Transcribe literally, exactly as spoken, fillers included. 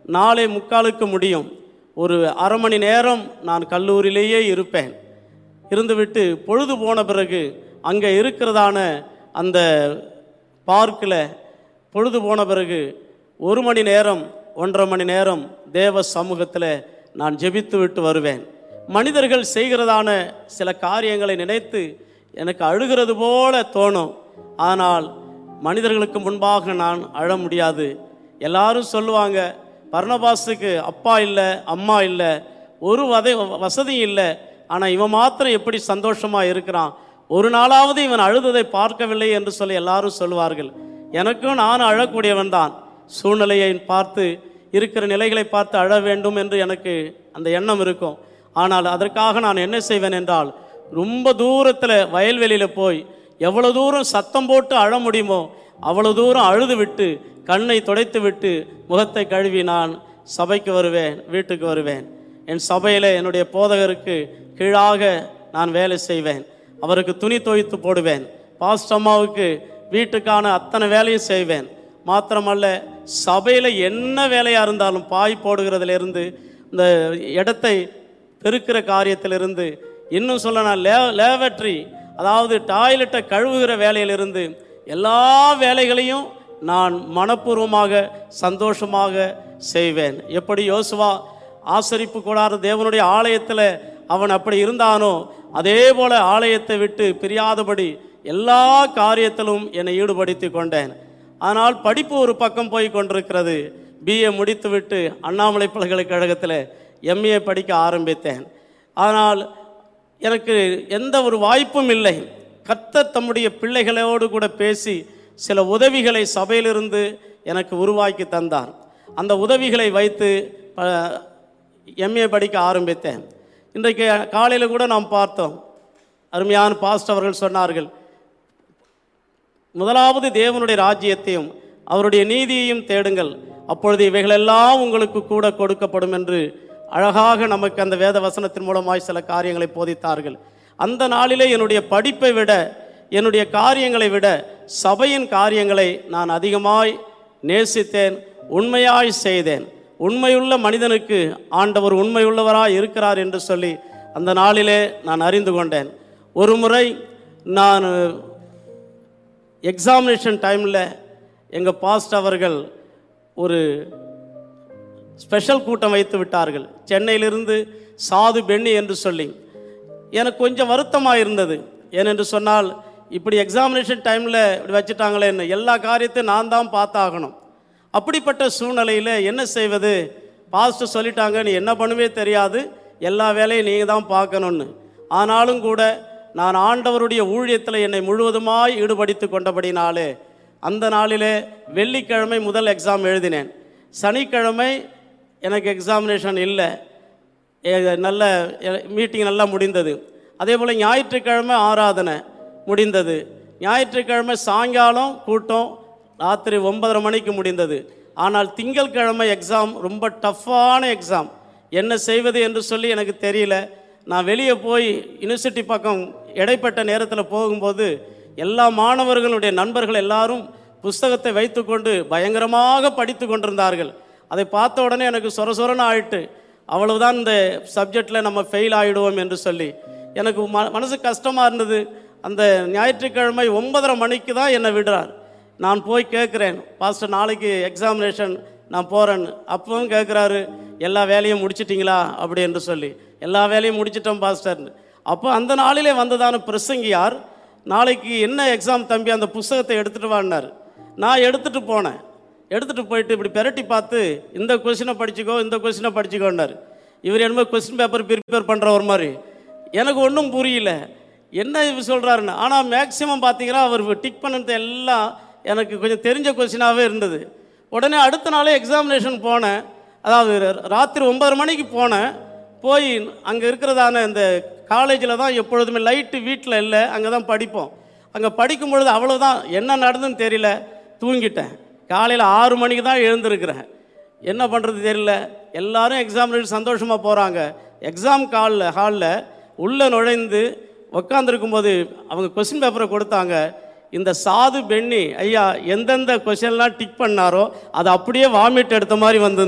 நாலே முக்காலுக்கு முடியும். ஒரு அரை மணி நேரம் நான் கல்லூரியிலேயே இருப்பேன். இருந்துவிட்டு பொழுது போன பிறகு அங்கே இருக்கிறதான அந்த பார்க்கில் பொழுது போன பிறகு ஒரு மணி நேரம் ஒன்றரை மணி நேரம் தேவ சமூகத்தில் நான் ஜெபித்து விட்டு வருவேன். மனிதர்கள் செய்கிறதான சில காரியங்களை நினைத்து எனக்கு அழுகிறது போல தோணும். ஆனால் மனிதர்களுக்கு முன்பாக நான் அழ முடியாது. எல்லாரும் சொல்லுவாங்க, பர்னபாஸுக்கு அப்பா இல்லை, அம்மா இல்லை, ஒரு வதை வசதியும் இல்லை, ஆனால் இவன் மாத்திரம் எப்படி சந்தோஷமாக இருக்கிறான், ஒரு நாளாவது இவன் அழுததை பார்க்கவில்லை என்று சொல்லி எல்லாரும் சொல்லுவார்கள். எனக்கும் நானும் அழக்கூடியவன் தான். சூழ்நிலையை பார்த்து, இருக்கிற நிலைகளை பார்த்து அழ வேண்டும் என்று எனக்கு அந்த எண்ணம் இருக்கும். ஆனால் அதற்காக நான் என்ன செய்வேன் என்றால், ரொம்ப தூரத்தில் வயல்வெளியில் போய் எவ்வளோ தூரம் சத்தம் போட்டு அழ முடியுமோ அவ்வளோ தூரம் அழுது விட்டு கண்ணை துடைத்து விட்டு முகத்தை கழுவி நான் சபைக்கு வருவேன், வீட்டுக்கு வருவேன். என் சபையில் என்னுடைய போதகருக்கு கீழாக நான் வேலை செய்வேன். அவருக்கு துணி துவைத்து போடுவேன். பாஸ்டம்மாவுக்கு வீட்டுக்கான அத்தனை வேலையும் செய்வேன். மாத்திரமல்ல, சபையில் என்ன வேலையாக இருந்தாலும் பாய் போடுகிறதுலேருந்து இந்த இடத்தை பெருக்கிற காரியத்திலிருந்து, இன்னும் சொல்ல நான் லே லேவட்ரி அதாவது டாய்லெட்டை கழுவுகிற வேலையிலிருந்து எல்லா வேலைகளையும் நான் மனப்பூர்வமாக சந்தோஷமாக செய்வேன். எப்படி யோசுவா ஆசரிப்பு கூடாத தேவனுடைய ஆலயத்தில் அவன் அப்படி இருந்தானோ, அதே போல் ஆலயத்தை விட்டு பிரியாதபடி எல்லா காரியத்திலும் என்னை ஈடுபடுத்தி கொண்டேன். ஆனால் படிப்பு ஒரு பக்கம் போய் கொண்டிருக்கிறது. பிஏ முடித்து விட்டு அண்ணாமலை பல்கலைக்கழகத்தில் எம்ஏ படிக்க ஆரம்பித்தேன். ஆனால் எனக்கு எந்த ஒரு வாய்ப்பும் இல்லை. கர்த்தர் தம்முடைய பிள்ளைகளோடு கூட பேசி சில உதவிகளை சபையிலிருந்து எனக்கு உருவாக்கி தந்தார். அந்த உதவிகளை வைத்து எம்ஏ படிக்க ஆரம்பித்தேன். இன்றைக்கு காலையில் கூட நாம் பார்த்தோம், அருமையான பாஸ்டர் அவர்கள் சொன்னார்கள், முதலாவது தேவனுடைய ராஜ்யத்தையும் அவருடைய நீதியையும் தேடுங்கள், அப்பொழுது இவைகளெல்லாம் உங்களுக்கு கூட கொடுக்கப்படும் என்று அழகாக நமக்கு அந்த வேத வசனத்தின் மூலமாய் சில காரியங்களை போதித்தார்கள். அந்த நாளிலே என்னுடைய படிப்பை விட, என்னுடைய காரியங்களை விட சபையின் காரியங்களை நான் அதிகமாய் நேசித்தேன், உண்மையாய் செய்தேன். உண்மையுள்ள மனிதனுக்கு ஆண்டவர் உண்மையுள்ளவராய் இருக்கிறார் என்று சொல்லி அந்த நாளிலே நான் அறிந்து கொண்டேன். ஒரு முறை நான் எக்ஸாமினேஷன் டைமில் எங்கள் பாஸ்டர் அவர்கள் ஒரு ஸ்பெஷல் கூட்டம் வைத்து விட்டார்கள். சென்னையிலிருந்து சாது பென்னி என்று சொல்லி எனக்கு கொஞ்சம் வருத்தமாக இருந்தது. ஏனென்று சொன்னால், இப்படி எக்ஸாமினேஷன் டைமில் இப்படி வச்சுட்டாங்களே, என்ன எல்லா காரியத்தையும் நான் தான் பார்த்தாகணும். அப்படிப்பட்ட சூழ்நிலையில் என்ன செய்வது? பாஸ்டர் சொல்லிட்டாங்க, நீ என்ன பண்ணுவே தெரியாது, எல்லா வேலையும் நீங்கள் தான் பார்க்கணுன்னு. ஆனாலும் கூட நான் ஆண்டவருடைய ஊழியத்தில் என்னை முழுவதுமாய் ஈடுபடுத்தி கொண்டபடினாலே அந்த நாளிலே வெள்ளிக்கிழமை முதல் எக்ஸாம் எழுதினேன். சனிக்கிழமை எனக்கு எக்ஸாமினேஷன் இல்லை, நல்ல மீட்டிங் நல்லா முடிந்தது. அதே போல் ஞாயிற்றுக்கிழமை ஆராதனை முடிந்தது. ஞாயிற்றுக்கிழமை சாயங்காலம் கூட்டம் ராத்திரி ஒன்பதரை மணிக்கு முடிந்தது. ஆனால் திங்கட்கிழமை எக்ஸாம், ரொம்ப டஃப்பான எக்ஸாம். என்ன செய்வது என்று சொல்லி எனக்கு தெரியல. நான் வெளியே போய் யூனிவர்சிட்டி பக்கம் இடைப்பட்ட நேரத்தில் போகும்போது எல்லா மாணவர்களுடைய நண்பர்கள் எல்லாரும் புஸ்தகத்தை வைத்து கொண்டு பயங்கரமாக படித்து கொண்டிருந்தார்கள். அதை பார்த்த உடனே எனக்கு சொர சொரன்னு ஆயிட்டு, அவ்வளவுதான், இந்த சப்ஜெக்டில் நம்ம ஃபெயில் ஆகிடுவோம் என்று சொல்லி எனக்கு ம மனசு கஷ்டமாக இருந்தது. அந்த ஞாயிற்றுக்கிழமை ஒன்பதரை மணிக்கு தான் என்னை விடுறார். நான் போய் கேட்குறேன், பாஸ்டர் நாளைக்கு எக்ஸாமினேஷன் நான் போகிறேன்னு. அப்பவும் கேட்குறாரு, எல்லா வேலையும் முடிச்சிட்டிங்களா அப்படி என்று சொல்லி. எல்லா வேலையும் முடிச்சிட்டோம் பாஸ்டர்னு. அப்போ அந்த நாளிலே வந்ததான பிரசங்கியார், நாளைக்கு என்ன எக்ஸாம் தம்பி, அந்த புஸ்தகத்தை எடுத்துகிட்டு வான்னார். நான் எடுத்துகிட்டு போனேன். எடுத்துகிட்டு போயிட்டு இப்படி பெரட்டி பார்த்து, இந்த கொஸ்டினை படிச்சுக்கோ, இந்த கொஸ்டினை படிச்சுக்கோன்னார். இவர் என்னமோ கொஸ்டின் பேப்பர் ப்ரிப்பேர் பண்ணுற ஒரு மாதிரி. எனக்கு ஒன்றும் புரியல, என்ன இவர் சொல்கிறாருன்னு. ஆனால் மேக்ஸிமம் பார்த்தீங்கன்னா அவர் டிக் பண்ணது எல்லாம் எனக்கு கொஞ்சம் தெரிஞ்ச கொஸ்டினாகவே இருந்தது. உடனே அடுத்த நாளே எக்ஸாமினேஷன் போனேன். அதாவது ராத்திரி ஒன்பது மணிக்கு போனேன். போய் அங்கே இருக்கிறதான இந்த காலேஜில் தான் எப்பொழுதுமே லைட்டு வீட்டில் இல்லை, அங்கே தான் படிப்போம். அங்கே படிக்கும் பொழுது அவ்வளோதான், என்ன நடந்துன்னு தெரியல, தூங்கிட்டேன். காலையில் ஆறு மணிக்கு தான் எழுந்திருக்கிறேன். என்ன பண்ணுறது தெரியல. எல்லோரும் எக்ஸாமினேஷன் சந்தோஷமாக போகிறாங்க. எக்ஸாம் காலில் ஹாலில் உள்ளே நுழைந்து உட்காந்துருக்கும்போது அவங்க கொஸ்டின் பேப்பரை கொடுத்தாங்க. இந்த சாது பென்னி ஐயா எந்தெந்த கொஸ்டின்லாம் டிக் பண்ணாரோ அதை அப்படியே வாமிட் எடுத்த மாதிரி வந்து